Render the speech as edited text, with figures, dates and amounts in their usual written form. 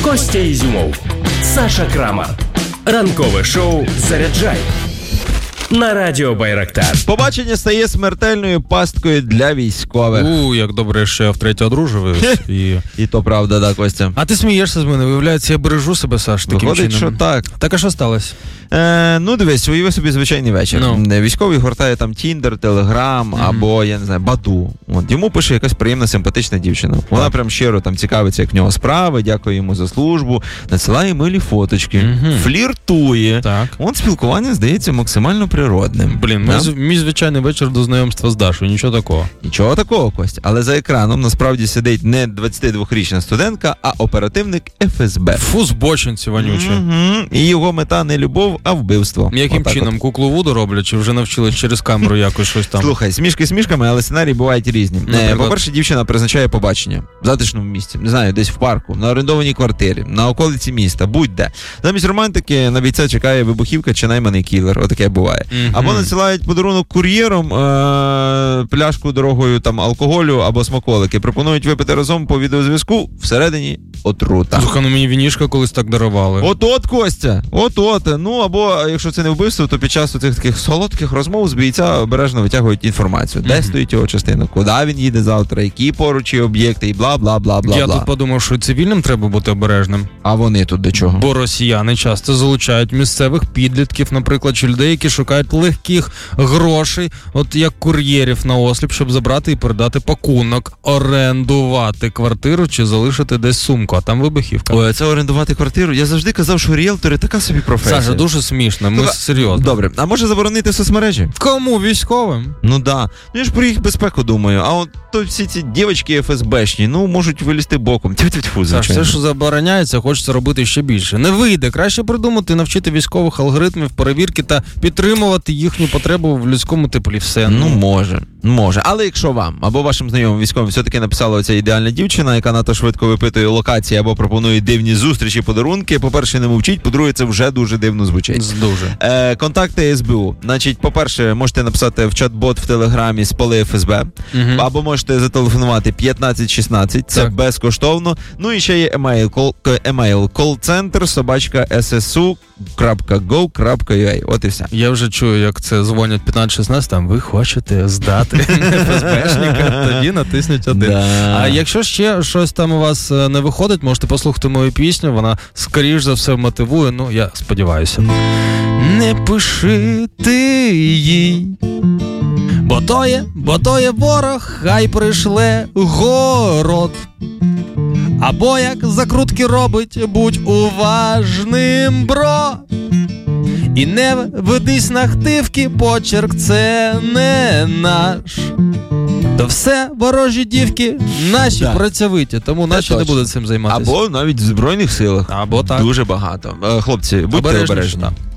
Костя Ізюмов, Саша Крамар. Ранкове шоу «Заряджай» на Радіо Байрактар. Побачення стає смертельною пасткою для військових. Як добре, що я втретє одружуюсь. І то правда, да, Костя. А ти смієшся з мене, виявляється, я бережу себе, Саш, таким Виходить, чином. що так. Так, а що сталося? Дивись, уяви собі звичайний вечір. Військовий гортає там Тіндер, Телеграм або, я не знаю, Баду. Йому пише якась приємна, симпатична дівчина. Вона прям щиро там цікавиться, як в нього справи, дякує йому за службу, надсилає милі фоточки, фліртує. Так. Спілкування здається максимально природним. Мій звичайний вечір до знайомства з Дашою, нічого такого. Нічого такого, Костя. Але за екраном насправді сидить не 22-річна студентка, а оперативник ФСБ. Фу, збочинці вонючі. І його мета не любов, а вбивство. Яким чином? Куклу Вуду роблять, чи вже навчились через камеру якось щось там? Слухай, смішки смішками, але сценарії бувають різні. По-перше, дівчина призначає побачення в затишному місці, не знаю, десь в парку, на орендованій квартирі, на околиці міста, будь-де. Замість романтики на бійця чекає вибухівка чи найманий кілер. Отаке буває. Або надсилають подарунок кур'єром, пляшку дорогою там алкоголю або смаколики. Пропонують випити разом по відеозв'язку, всередині отрута. Слухай, мені вінішка колись так дарували. От, Костя, от. Або, якщо це не вбивство, то під час цих таких солодких розмов з бійця обережно витягують інформацію. Де стоїть його частина, куди він їде завтра, які поруч є об'єкти і бла-бла-бла-бла. Я тут подумав, що цивільним треба бути обережним. А вони тут до чого? Бо росіяни часто залучають місцевих підлітків, наприклад, чи людей, які шукають легких грошей, от як кур'єрів на осліп, щоб забрати і передати пакунок, орендувати квартиру чи залишити десь сумку, а там вибухівка. Ой, це орендувати квартиру? Я завжди казав, що ріелтори така собі професія. Саша, дуже смішно, ми серйозно. Добре, а може заборонити соцмережі? Кому? Військовим? Да. Я ж про їх безпеку думаю, а от то всі ці дівчатки ФСБшні, можуть вилізти боком. Тьфу, Саш, все, що забороняється, хочеться робити ще більше. Не вийде. Краще придумати, навчити військових алгоритмів перевірки та підтримувати їхню потребу в людському теплі. Все. Може. Але якщо вам або вашим знайомим військовим все-таки написала оця ідеальна дівчина, яка надто швидко випитує локації або пропонує дивні зустрічі, подарунки, по-перше, не мовчіть, по-друге, це вже дуже дивно звучить. Дуже. Контакти СБУ. Значить, по-перше, можете написати в чат-бот в Телеграмі «Спали ФСБ», або можете зателефонувати 1516, це безкоштовно. І ще є емейл callcenter@ssu.gov.ua. От і все. Я вже чую, як це дзвонять 1516, там ви хочете здати ФСБшника, тоді натисніть 1. Да. А якщо ще щось там у вас не виходить, можете послухати мою пісню, вона скоріш за все мотивує, я сподіваюся. Не пиши ти їй, бо то є ворог, хай пришле город. Або як закрутки робить, будь уважним, бро. І не ведись на хтивки, почерк це не наш. То все ворожі дівки наші працьовиті, тому наші не будуть цим займатися. Або навіть в Збройних силах. Або так. Дуже багато. Хлопці, будьте обережні.